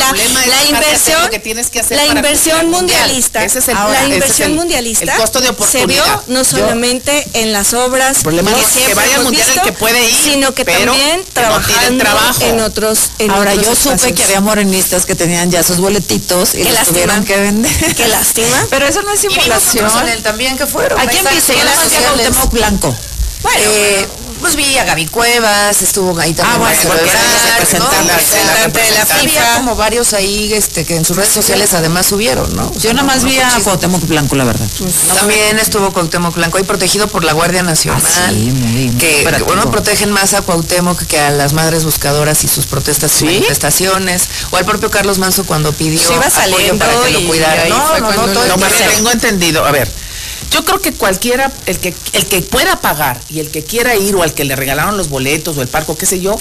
sea, la inversión mundialista, el costo de oportunidad. Se vio no solamente en las obras, el problema no es que vaya al mundial el que puede ir, sino que también trabajando en otros. Ahora yo supe que había morenistas que tenían ya sus boletitos y los tuvieron que vender. Qué lástima. Pero eso no es simulación. También que fueron. ¿A quién viste? Yo nada más vi a Cuauhtémoc Blanco. Bueno, pues vi a Gaby Cuevas, estuvo ahí también. Porque era representante de la FIFA. Había como varios ahí que en sus redes sociales además subieron, ¿no? Yo nada más vi a Cuauhtémoc Blanco, la verdad. También estuvo Cuauhtémoc Blanco ahí protegido por la Guardia Nacional. Que bueno, protegen más a Cuauhtémoc que a las madres buscadoras y sus protestas y manifestaciones. O al propio Carlos Manso cuando pidió apoyo para que lo cuidara. No, más tengo entendido. A ver, yo creo que cualquiera, el que pueda pagar y el que quiera ir o al que le regalaron los boletos o el parco, qué sé yo,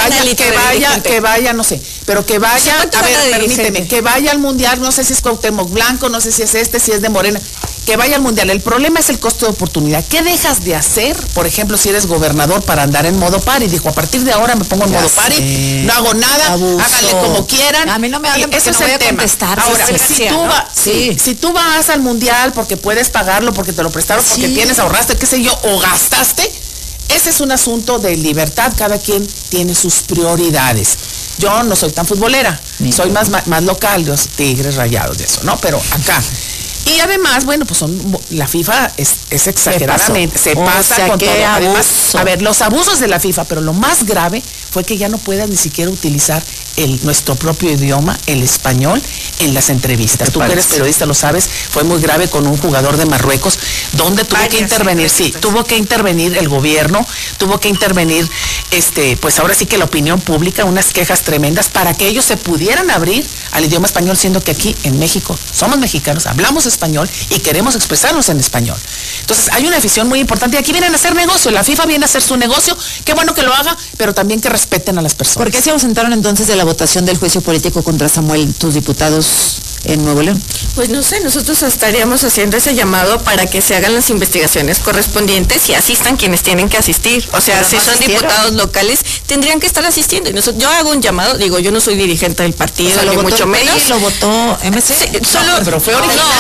que vaya, no sé, pero que vaya, a ver, permíteme, que vaya al mundial, no sé si es Cuauhtémoc Blanco, no sé si es si es de Morena, que vaya al mundial. El problema es el costo de oportunidad. ¿Qué dejas de hacer, por ejemplo, si eres gobernador para andar en modo party? Dijo, a partir de ahora me pongo en modo party, no hago nada, háganle como quieran. A mí no me hablen porque no voy a contestar. Ahora, si tú vas al mundial porque puedes pagarlo, porque te lo prestaron, porque tienes, ahorraste, qué sé yo, o gastaste, ese es un asunto de libertad. Cada quien tiene sus prioridades. Yo no soy tan futbolera, soy más local, los Tigres, Rayados, de eso, ¿no? Pero acá. Y además, bueno, pues la FIFA es exageradamente, se pasa con todo. Además, a ver, los abusos de la FIFA, pero lo más grave fue que ya no puedas ni siquiera utilizar nuestro propio idioma, el español, en las entrevistas. Tú que eres periodista lo sabes, fue muy grave con un jugador de Marruecos, donde tuvo que intervenir, tuvo que intervenir el gobierno, tuvo que intervenir, pues ahora sí que la opinión pública, unas quejas tremendas para que ellos se pudieran abrir al idioma español, siendo que aquí en México somos mexicanos, hablamos español y queremos expresarnos en español. Entonces hay una afición muy importante y aquí vienen a hacer negocio, la FIFA viene a hacer su negocio, qué bueno que lo haga, pero también que respeten a las personas. ¿Por qué se ausentaron entonces de la votación del juicio político contra Samuel, tus diputados en Nuevo León? Pues no sé, nosotros estaríamos haciendo ese llamado para que se hagan las investigaciones correspondientes y asistan quienes tienen que asistir. O sea, si son diputados locales, tendrían que estar asistiendo. Y yo hago un llamado, digo, yo no soy dirigente del partido, ni mucho menos. ¿Lo votó MC? Pero fue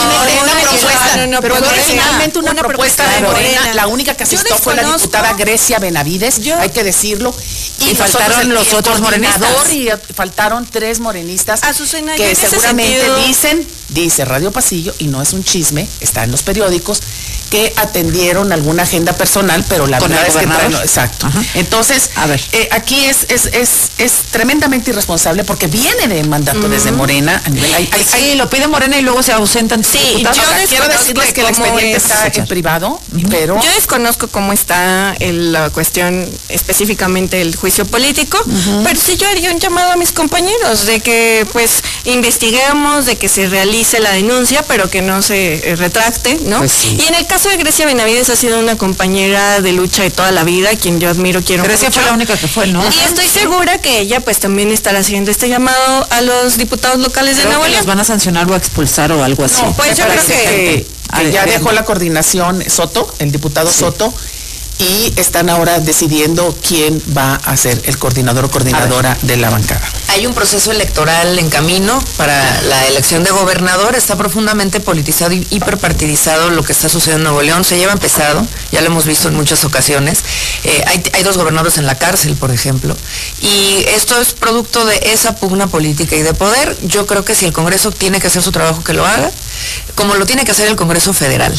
originalmente una propuesta de Morena. La única que asistió fue la diputada Grecia Benavides, hay que decirlo. Y faltaron los otros morenistas. Y faltaron 3 morenistas Azucena, que seguramente dice Radio Pasillo, y no es un chisme, está en los periódicos, que atendieron alguna agenda personal, pero la verdad es que exacto. Ajá. Entonces, a ver, aquí es tremendamente irresponsable porque viene de mandato desde Morena a nivel sí, lo pide Morena y luego se ausentan. Sí, yo quiero decirles que el expediente está en privado, pero yo desconozco cómo está la cuestión específicamente el juicio político, pero sí yo haría un llamado a mis compañeros de que pues investiguemos, de que se realice la denuncia, pero que no se retracte, ¿no? Pues sí. Y en el caso de Grecia Benavides ha sido una compañera de lucha de toda la vida, quien yo admiro, quiero mucho. Grecia fue la única que fue, ¿no? Y estoy segura que ella pues también estará haciendo este llamado a los diputados locales de Nuevo León. ¿Los van a sancionar o a expulsar o algo así? No, pues yo creo que ya dejó la coordinación Soto, el diputado Soto, y están ahora decidiendo quién va a ser el coordinador o coordinadora de la bancada. Hay un proceso electoral en camino para la elección de gobernador, está profundamente politizado y hiperpartidizado lo que está sucediendo en Nuevo León, se lleva empezado, ya lo hemos visto en muchas ocasiones, hay 2 gobernadores en la cárcel, por ejemplo, y esto es producto de esa pugna política y de poder. Yo creo que si el Congreso tiene que hacer su trabajo, que lo haga, como lo tiene que hacer el Congreso Federal.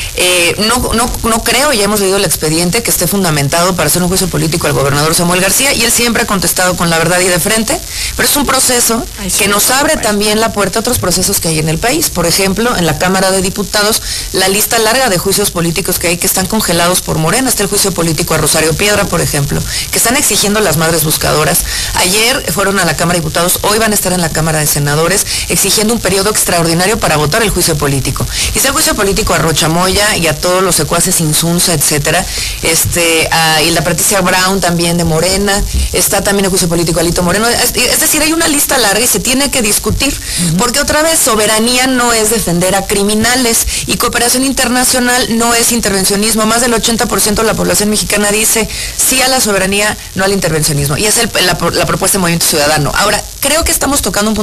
No creo, ya hemos leído el expediente, que esté fundamentado para hacer un juicio político al gobernador Samuel García, y él siempre ha contestado con la verdad y de frente, pero es un proceso que nos abre también la puerta a otros procesos que hay en el país. Por ejemplo, en la Cámara de Diputados, la lista larga de juicios políticos que hay que están congelados por Morena. Está el juicio político a Rosario Piedra, por ejemplo, que están exigiendo las madres buscadoras. Ayer fueron a la Cámara de Diputados, hoy van a estar en la Cámara de Senadores exigiendo un periodo extraordinario para votar el juicio político. Y está el juicio político a Rocha Moya y a todos los secuaces Insunza, etcétera. A Hilda Patricia Brown también de Morena, está también el juicio político a Alito Moreno, es decir, hay una lista larga y se tiene que discutir, porque otra vez soberanía no es defender a criminales y cooperación internacional no es intervencionismo. Más del 80% de la población mexicana dice sí a la soberanía, no al intervencionismo, y es la propuesta de Movimiento Ciudadano. Ahora, creo que estamos tocando un punto